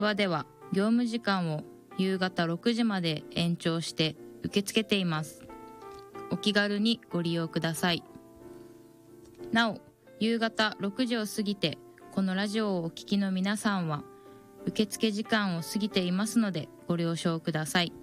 話では業務時間を夕方6時まで延長して受け付けています。お気軽にご利用ください。なお、夕方6時を過ぎてこのラジオをお聞きの皆さんは受付時間を過ぎていますのでご了承ください。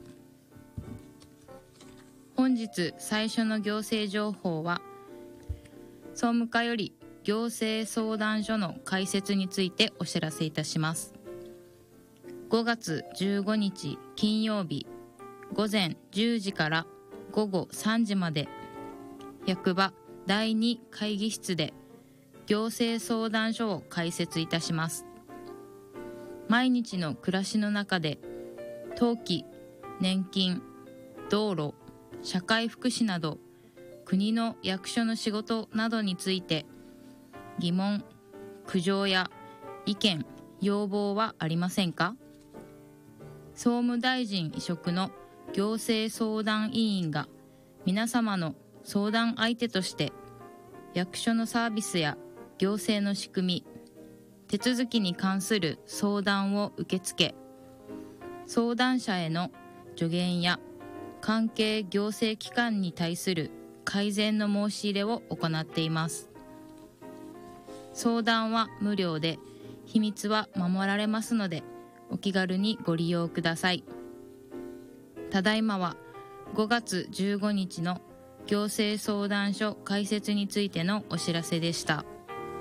本日最初の行政情報は、総務課より行政相談所の開設についてお知らせいたします。5月15日金曜日午前10時から午後3時まで、役場第2会議室で行政相談所を開設いたします。毎日の暮らしの中で登記、年金、道路、社会福祉など国の役所の仕事などについて疑問、苦情や意見、要望はありませんか？総務大臣委嘱の行政相談委員が皆様の相談相手として役所のサービスや行政の仕組み、手続きに関する相談を受け付け、相談者への助言や関係行政機関に対する改善の申し入れを行っています。相談は無料で秘密は守られますので、お気軽にご利用ください。ただいまは5月15日の行政相談所開設についてのお知らせでした。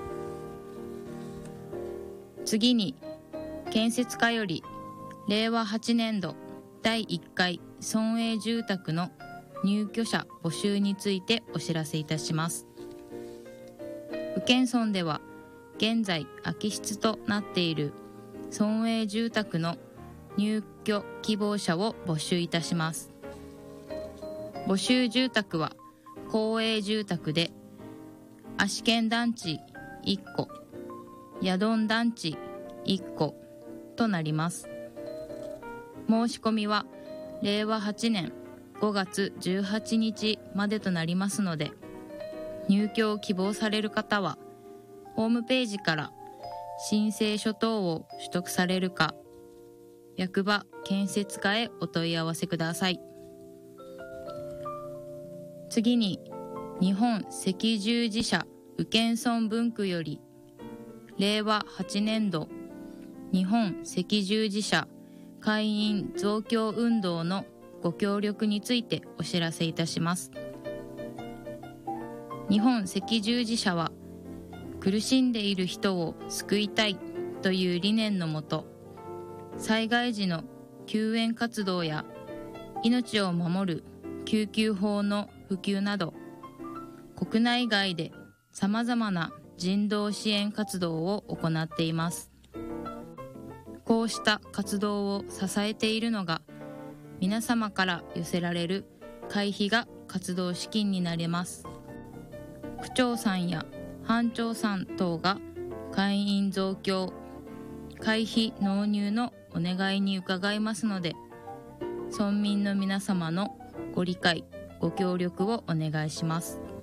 次に、建設課より令和8年度第1回村営住宅の入居者募集についてお知らせいたします。宇検村では現在空き室となっている村営住宅の入居希望者を募集いたします。募集住宅は公営住宅で、足堅団地1戸、ヤドン団地1戸となります。申し込みは令和8年5月18日までとなりますので、入居を希望される方はホームページから申請書等を取得されるか、役場建設課へお問い合わせください。次に、日本赤十字社宇検村分区より令和8年度日本赤十字社会員増強運動のご協力についてお知らせいたします。日本赤十字社は、苦しんでいる人を救いたいという理念のもと、災害時の救援活動や命を守る救急法の普及など、国内外で様々な人道支援活動を行っています。こうした活動を支えているのが、皆様から寄せられる会費が活動資金になります。区長さんや班長さん等が会員増強、会費納入のお願いに伺いますので、村民の皆様のご理解、ご協力をお願いします。